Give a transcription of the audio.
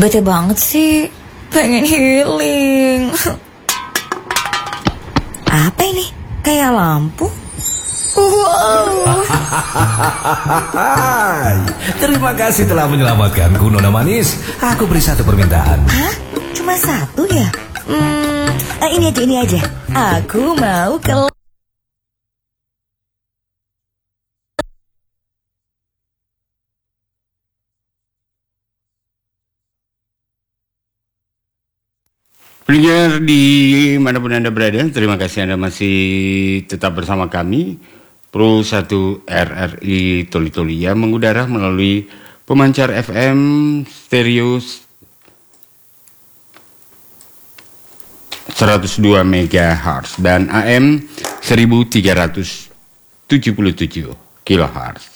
Bete banget sih, pengen healing. Apa ini? Kayak lampu? Wow. Terima kasih telah menyelamatkanku, Nona Manis. Aku beri satu permintaan. Hah? Cuma satu ya? Ini aja. Aku mau ke... Pendengar di manapun Anda berada, terima kasih Anda masih tetap bersama kami. Pro 1 RRI Toli-Toli yang mengudara melalui pemancar FM stereo 102 MHz dan AM 1377 kHz.